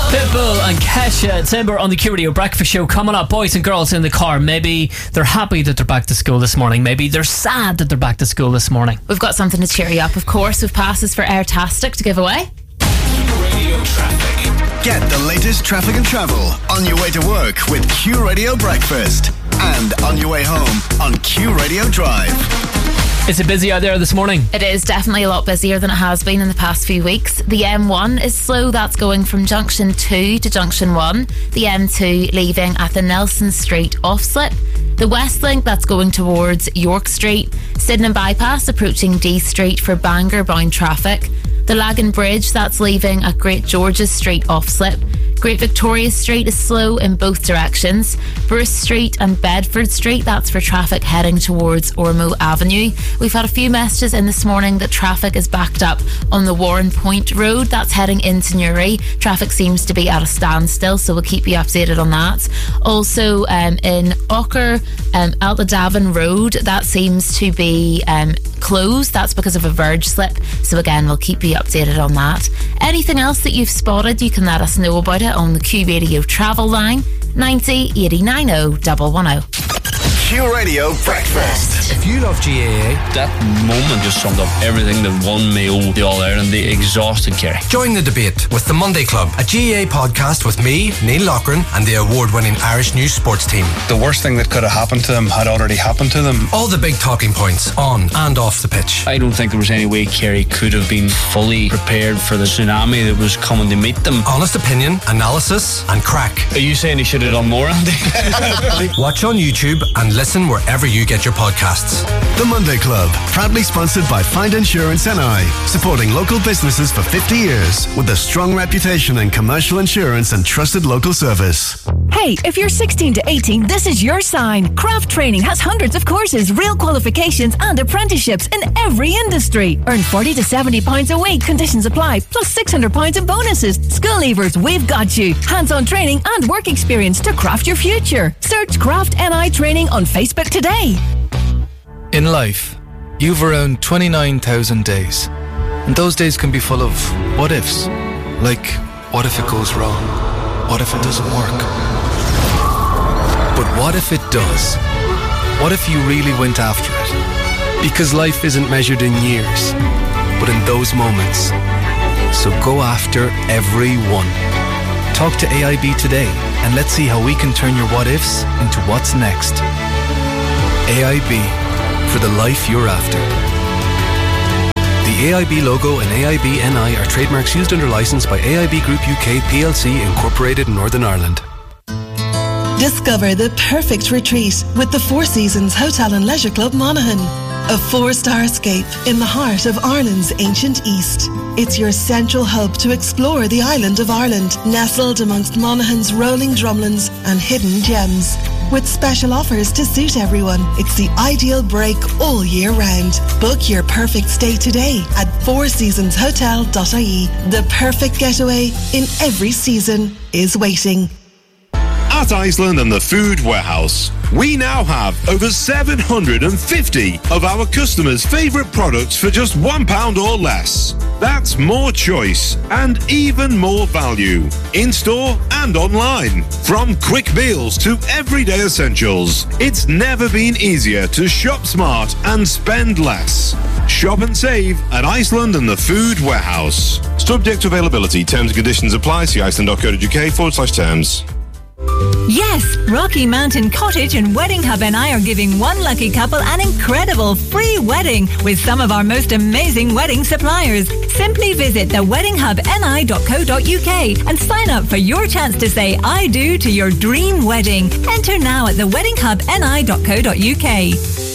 Pitbull and Kesha Timber on the Q Radio Breakfast Show coming up. Boys and girls in the car, maybe they're happy that they're back to school this morning, maybe they're sad that they're back to school this morning. We've got something to cheer you up, of course, with passes for Airtastic to give away. Radio Traffic. Get the latest traffic and travel on your way to work with Q Radio Breakfast and on your way home on Q Radio Drive. Is it busy out there this morning? It is definitely a lot busier than it has been in the past few weeks. The M1 is slow. That's going from Junction 2 to Junction 1. The M2 leaving at the Nelson Street off-slip. The West Link, that's going towards York Street. Sydenham Bypass approaching D Street for Bangor-bound traffic. The Lagan Bridge, that's leaving at Great George's Street off-slip. Great Victoria Street is slow in both directions. Bruce Street and Bedford Street, that's for traffic heading towards Ormeau Avenue. We've had a few messages in this morning that traffic is backed up on the Warren Point Road, that's heading into Newry. Traffic seems to be at a standstill, so we'll keep you updated on that. Also in Ocker, Altadavin Road, that seems to be closed. That's because of a verge slip, so again we'll keep you updated on that. Anything else that you've spotted, you can let us know about it on the Q Radio travel line 90 89 110. Q Radio Breakfast. If you love GAA, that moment just summed up everything that won Mayo, the All-Ireland, the exhausted Kerry. Join the debate with the Monday Club, a GAA podcast with me, Neil Loughran, and the award-winning Irish News sports team. The worst thing that could have happened to them had already happened to them. All the big talking points on and off the pitch. I don't think there was any way Kerry could have been fully prepared for the tsunami that was coming to meet them. Honest opinion, analysis, and crack. Are you saying he should have done more, Andy? Watch on YouTube and listen wherever you get your podcasts. The Monday Club, proudly sponsored by Find Insurance NI, supporting local businesses for 50 years with a strong reputation in commercial insurance and trusted local service. Hey, if you're 16 to 18, this is your sign. Craft Training has hundreds of courses, real qualifications and apprenticeships in every industry. Earn 40 to 70 pounds a week. Conditions apply, plus 600 pounds in bonuses. School leavers, we've got you. Hands-on training and work experience to craft your future. Search Craft NI Training on Facebook today. In life, you've around 29,000 days. And those days can be full of what ifs. Like, what if it goes wrong? What if it doesn't work? But what if it does? What if you really went after it? Because life isn't measured in years, but in those moments. So go after every one. Talk to AIB today and let's see how we can turn your what ifs into what's next. AIB, for the life you're after. The AIB logo and AIB NI are trademarks used under licence by AIB Group UK PLC Incorporated in Northern Ireland. Discover the perfect retreat with the Four Seasons Hotel and Leisure Club Monaghan. A 4-star escape in the heart of Ireland's ancient East. It's your central hub to explore the island of Ireland, nestled amongst Monaghan's rolling drumlins and hidden gems. With special offers to suit everyone, it's the ideal break all year round. Book your perfect stay today at fourseasonshotel.ie. The perfect getaway in every season is waiting. At Iceland and the Food Warehouse, we now have over 750 of our customers' favourite products for just £1 or less. That's more choice and even more value, in-store and online. From quick meals to everyday essentials, it's never been easier to shop smart and spend less. Shop and save at Iceland and the Food Warehouse. Subject to availability, terms and conditions apply. See iceland.co.uk/terms. Yes, Rocky Mountain Cottage and Wedding Hub NI are giving one lucky couple an incredible free wedding with some of our most amazing wedding suppliers. Simply visit theweddinghubni.co.uk and sign up for your chance to say I do to your dream wedding. Enter now at theweddinghubni.co.uk.